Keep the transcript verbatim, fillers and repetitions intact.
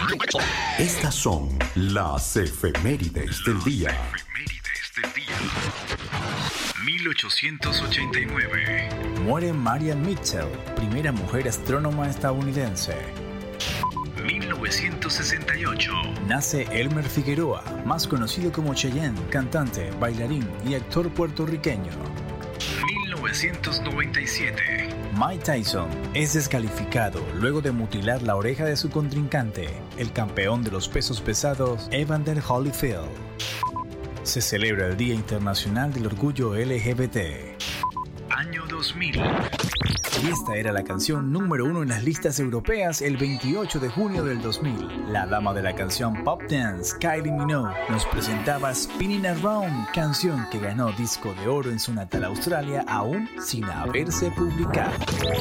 Estas son las efemérides del día. Efemérides del día. mil ochocientos ochenta y nueve. Muere Marian Mitchell, primera mujer astrónoma estadounidense. mil novecientos sesenta y ocho. Nace Elmer Figueroa, más conocido como Cheyenne, cantante, bailarín y actor puertorriqueño. mil novecientos noventa y siete. Mike Tyson es descalificado luego de mutilar la oreja de su contrincante, el campeón de los pesos pesados, Evander Holyfield. Se celebra el Día Internacional del Orgullo L G B T. Año dos mil. Y esta era la canción número uno en las listas europeas el veintiocho de junio del dos mil. La dama de la canción Pop Dance, Kylie Minogue, nos presentaba Spinning Around, canción que ganó disco de oro en su natal Australia aún sin haberse publicado.